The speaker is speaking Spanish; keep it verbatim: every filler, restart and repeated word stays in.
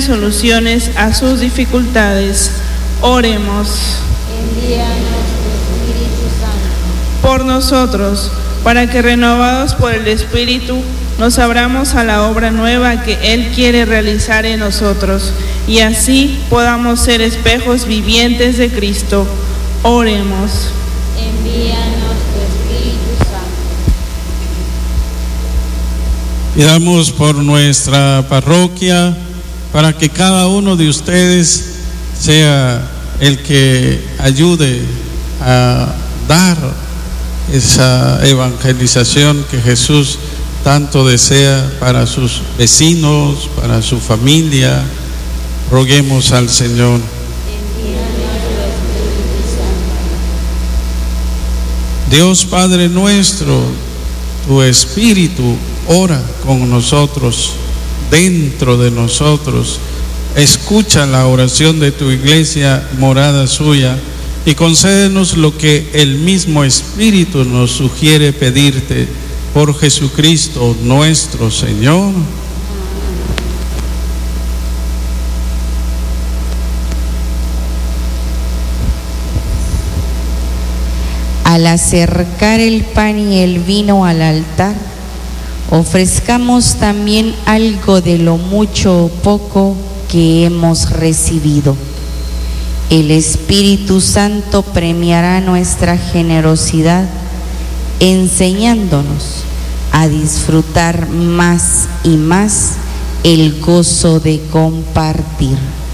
soluciones a sus dificultades. Oremos. Envíanos tu Espíritu Santo. Por nosotros, para que renovados por el Espíritu nos abramos a la obra nueva que Él quiere realizar en nosotros y así podamos ser espejos vivientes de Cristo. Oremos. Envíanos tu Espíritu Santo. Pidamos por nuestra parroquia para que cada uno de ustedes sea el que ayude a dar esa evangelización que Jesús tanto desea para sus vecinos, para su familia. Roguemos al Señor. Dios Padre nuestro, tu Espíritu ora con nosotros, dentro de nosotros. Escucha la oración de tu iglesia, morada suya, y concédenos lo que el mismo Espíritu nos sugiere pedirte, por Jesucristo nuestro Señor. Al acercar el pan y el vino al altar, ofrezcamos también algo de lo mucho o poco que hemos recibido. El Espíritu Santo premiará nuestra generosidad, enseñándonos a disfrutar más y más el gozo de compartir.